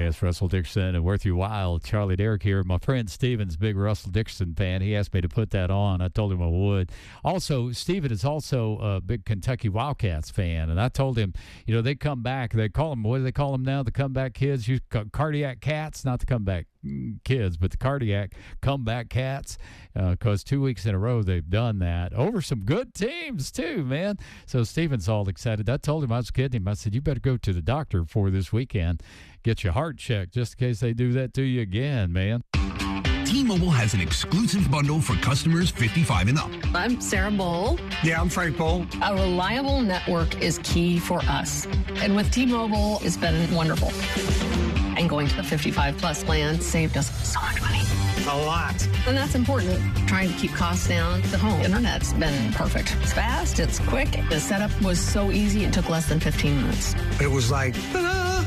Yes, Russell Dickerson and Worth Your While. Charlie Derrick here. My friend Steven's a big Russell Dickerson fan. He asked me to put that on. I told him I would. Also, Steven is also a big Kentucky Wildcats fan, and I told him, you know, they come back. They call them, what do they call them now? The comeback kids? Cardiac cats, not the comeback kids, but the cardiac comeback cats, because 2 weeks in a row they've done that over some good teams too, man. So Steven's all excited. I told him, I was kidding him. I said, you better go to the doctor before this weekend, get your heart checked just in case they do that to you again, man. T-Mobile has an exclusive bundle for customers 55 and up. I'm Sarah Bowl. Yeah, I'm Frank Bowl. A reliable network is key for us. And with T-Mobile, it's been wonderful. And going to the 55-plus plan saved us so much money. A lot. And that's important. Trying to keep costs down. The home internet's been perfect. It's fast. It's quick. The setup was so easy. It took less than 15 minutes. It was like, ta-da!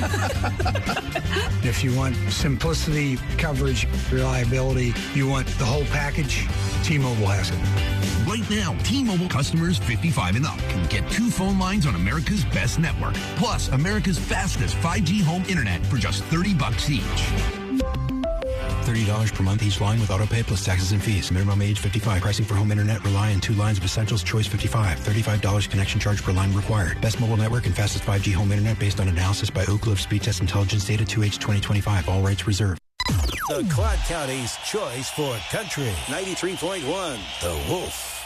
If you want simplicity, coverage, reliability, you want the whole package, T-Mobile has it. Right now, T-Mobile customers 55 and up can get 2 phone lines on America's best network, plus America's fastest 5G home internet for just $30 each. $30 per month each line with autopay plus taxes and fees. Minimum age 55. Pricing for home internet rely on 2 lines of Essentials Choice 55. $35 connection charge per line required. Best mobile network and fastest 5G home internet based on analysis by Oak Cliff Speed Test Intelligence data 2H 2025. All rights reserved. The Clark County's choice for country. 93.1 The Wolf.